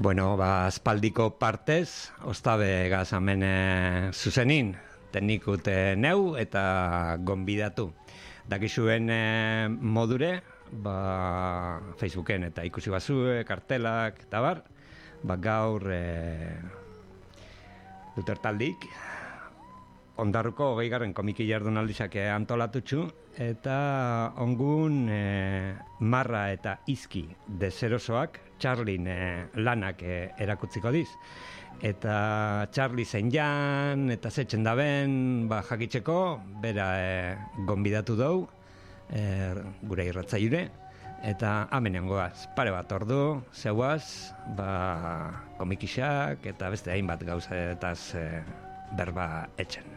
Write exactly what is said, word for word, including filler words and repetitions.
Bueno, ba, aspaldiko partez, ostabe gazamen e, zuzenin, teknikut e, neu eta gonbidatu. Dakizuen e, modure, ba, Facebooken eta ikusi bazue, kartelak eta bar, ba, gaur e, dutertaldik, ondarruko hogeigarren komiki jardunaldizak antolatutxu, eta ongun e, marra eta izki dezerosoak Charlien e, lanak e, erakutziko diz. Eta Charlie zein jan, eta zetxen daben, ba, jakitzeko, bera e, gonbidatu dau, e, gure irratzaile, eta amenean goaz, pare bat ordu, zeuaz, ba, komikixak, eta beste hainbat gauzetaz e, berba etxen.